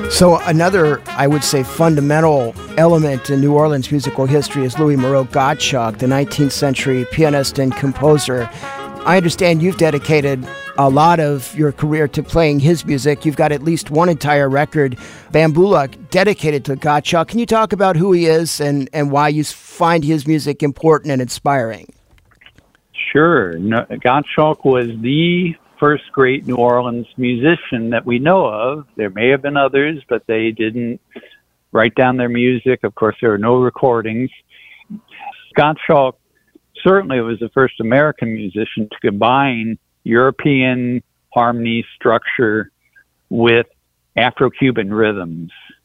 So another, I would say, fundamental element in New Orleans musical history is Louis Moreau Gottschalk, the 19th century pianist and composer. I understand you've dedicated a lot of your career to playing his music. You've got at least one entire record, Bambula, dedicated to Gottschalk. Can you talk about who he is and why you find his music important and inspiring? Sure. No, Gottschalk was the first great New Orleans musician that we know of. There may have been others, but they didn't write down their music. Of course, there were no recordings. Gottschalk certainly was the first American musician to combine European harmony structure with Afro-Cuban rhythms.